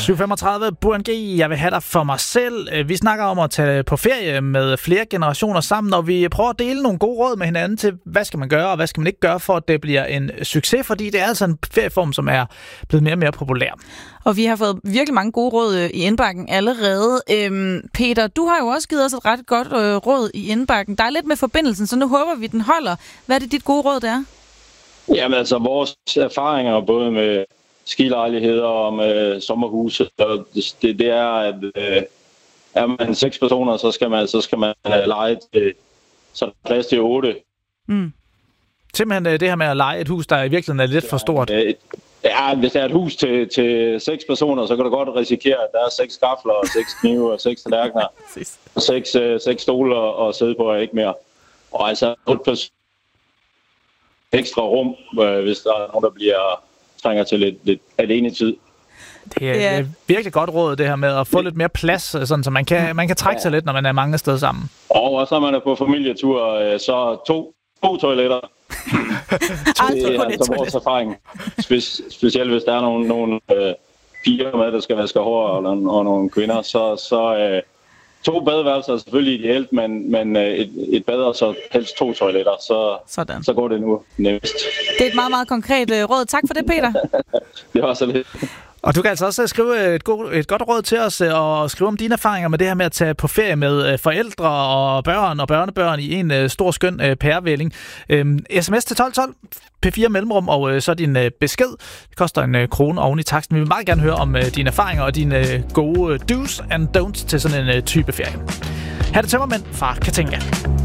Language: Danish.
7:35, Burhan G. Jeg vil have dig for mig selv. Vi snakker om at tage på ferie med flere generationer sammen, og vi prøver at dele nogle gode råd med hinanden til, hvad skal man gøre, og hvad skal man ikke gøre, for at det bliver en succes, fordi det er altså en ferieform, som er blevet mere og mere populær. Og vi har fået virkelig mange gode råd i indbakken allerede. Peter, du har jo også givet os et ret godt råd i indbakken. Der er lidt med forbindelsen, så nu håber vi, den holder. Hvad er det dit gode råd, der er? Jamen altså, vores erfaringer både med skilejligheder og med sommerhuse, det er, at er man 6 personer, så skal man leje til, så plads til 8. Mm. Simpelthen det her med at leje et hus, der i virkeligheden er lidt for stort. Ja, hvis der er et hus til 6 personer, så kan du godt risikere, at der er 6 gafler og 6 knive og 6 tallerkener. Og 6 stole og sæde på, ikke mere. Og altså 8 ekstra rum, hvis der er nogen, der trænger til lidt alene tid. Det er virkelig godt råd, det her med at få lidt mere plads, sådan, så man kan trække sig lidt, når man er mange steder sammen. Og så er man på familietur, så to toiletter. Det er altså vores erfaring. Specielt hvis der er nogle piger med, der skal vaske hår, og nogle kvinder, så 2 badeværelser er selvfølgelig ideelt, men et bad og så helst 2 toiletter, så går det nu nemmest. Det er et meget, meget konkret råd. Tak for det, Peter. Det var så lidt. Og du kan altså også skrive et godt råd til os og skrive om dine erfaringer med det her med at tage på ferie med forældre og børn og børnebørn i en stor skøn pærevælling. SMS til 1212, P4 mellemrum, og så din besked. Det koster 1 krone oven i taksten. Vi vil meget gerne høre om dine erfaringer og dine gode do's and don'ts til sådan en type ferie. Her er det Tømmermænd fra Katinga.